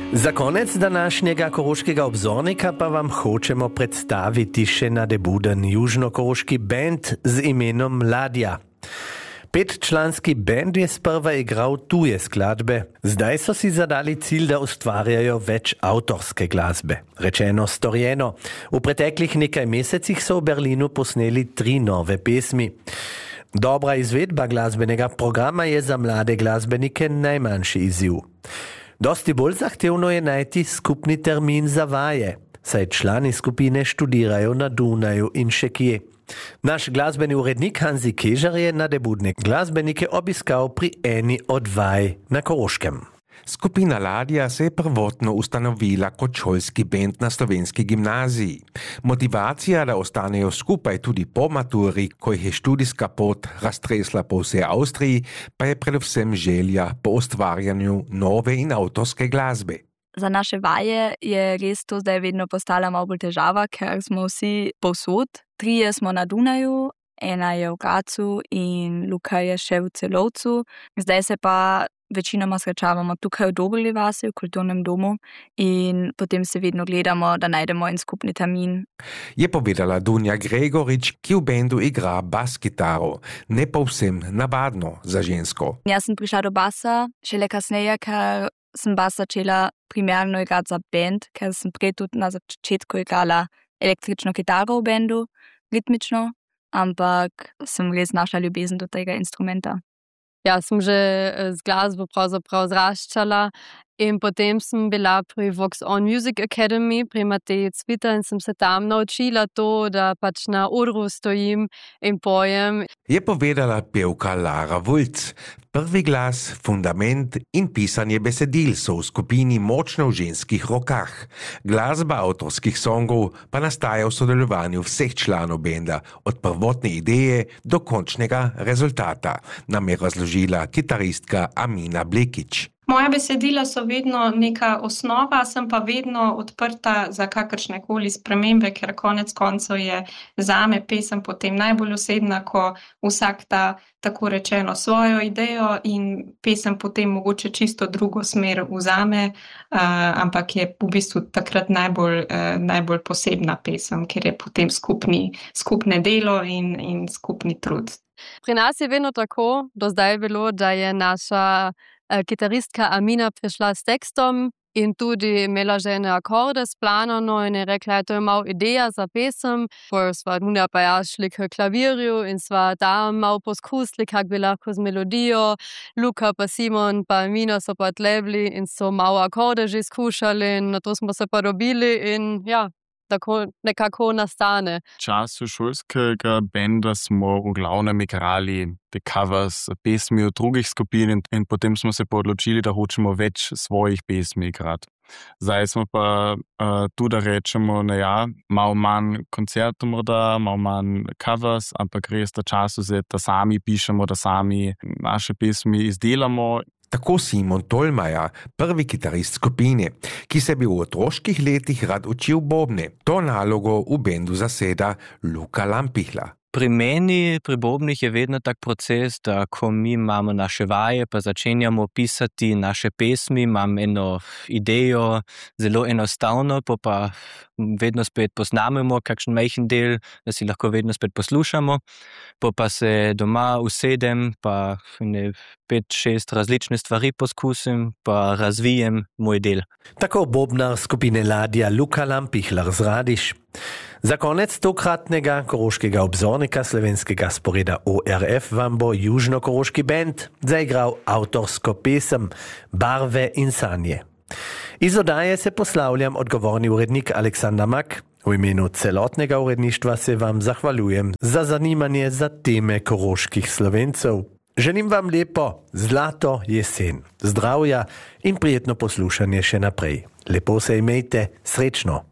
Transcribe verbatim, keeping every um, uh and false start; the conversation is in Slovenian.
Za konec današnjega koroškega obzornika pa vam hočemo predstaviti še nadebuden južnokoroški band z imenom Ladja. Petčlanski band je sprva igral tuje skladbe, zdaj so si zadali cilj, da ustvarjajo več avtorske glasbe. Rečeno, storjeno. V preteklih nekaj mesecih so v Berlinu posneli tri nove pesmi. Dobra izvedba glasbenega programa je za mlade glasbenike najmanjši izziv. Dosti bolj zahtevno je najti skupni termin za vaje, saj člani skupine študirajo na Dunaju in še kje. Naš glasbeni urednik Hanzi Kežar je nadebudne glasbenike obiskal pri eni od vaj na Koroškem. Skupina Ladja se je prvotno ustanovila kot šolski band na slovenski gimnaziji. Motivacija, da ostanejo skupaj tudi po maturi, ko jih je študijska pot raztresla po vsej Avstriji, pa je predvsem želja po ustvarjanju nove in avtorske glasbe. Za naše vaje je res to zdaj vedno postala malo bolj težava, ker smo vsi povsod. Trije smo na Dunaju, ena je v Gracu in Luka je še v Celovcu. Zdaj se pa večinoma srečavamo tukaj v Dobrovi vasi, v kulturnem domu, in potem se vedno gledamo, da najdemo en skupni termin. Je povedala Dunja Gregorič, ki v bendu igra bas-kitaro, ne povsem navadno za žensko. Jaz sem prišla do basa šele kasneje, ker sem bas začela primerno igrati za band, ker sem prej tudi na začetku igrala električno kitaro v bendu, ritmično, ampak sem res našla ljubezen do tega instrumenta. Ja, sem že z glasbo pravzaprav zraščala in potem sem bila pri Vox On Music Academy pri Mateji Cvita in sem se tam naučila to, da pač na odru stojim in pojem. Je povedala pevka Lara Vulc. Prvi glas, fundament in pisanje besedil so v skupini močno v ženskih rokah. Glasba avtorskih songov pa nastaja v sodelovanju vseh članov benda, od prvotne ideje do končnega rezultata, nam je razložila kitaristka Amina Blekič. Moja besedila so vedno neka osnova, sem pa vedno odprta za kakršnekoli spremembe, ker konec koncev je zame pesem potem najbolj osebna, ko vsak ta tako rečeno svojo idejo in pesem potem mogoče čisto drugo smer vzame, uh, ampak je v bistvu takrat najbolj, uh, najbolj posebna pesem, ker je potem skupni, skupne delo in, in skupni trud. Pri nas je vedno tako, do zdaj je bilo, da je naša kitaristka Amina prišla s tekstom in tudi imela že ene akorde splanano in je rekla, da to je malo ideja za pesem. Potem sva Dunja pa ja šli k klavirju in sva tam malo poskusili, kak bi lahko z melodijo. Luka pa Simon pa Amina so pa tlebli in so malo akorde že skušali in na to smo se pa dobili in ja, tako nekako nastane. V času šolskega benda smo v glavnem igrali te covers pesmi od drugih skupin in, in potem smo se pa odločili, da hočemo več svojih pesmi igrati. Zdaj smo pa uh, tudi, da rečemo, ne ja, malo manj koncertov morda, malo manj covers, ampak res ta čas vzeti, da sami pišemo, da sami naše pesmi izdelamo. Tako Simon Tolmaja, prvi kitarist skupine, ki se bi v otroških letih rad učil bobne. To nalogo v bendu zaseda Luka Lampihla. Pri meni, pri bobnih je vedno tak proces, da ko mi imamo naše vaje, pa začenjamo pisati naše pesmi, imam eno idejo, zelo enostavno, pa pa vedno spet posnamemo kakšen majhen del, da si lahko vedno spet poslušamo, pa pa se doma usedem, pa ne pet, šest različne stvari poskusim, pa razvijem moj del. Tako bobnar skupine Ladja Luka Lampihlar z Radiš. Za konec tokratnega koroškega obzornika slovenskega sporeda O R F vam bo južnokoroški band zaigral avtorsko pesem Barve in sanje. Iz oddaje se poslavljam odgovorni urednik Aleksandar Mak. V imenu celotnega uredništva se vam zahvaljujem za zanimanje za teme koroških Slovencev. Želim vam lepo, zlato jesen, zdravja in prijetno poslušanje še naprej. Lepo se imejte, srečno.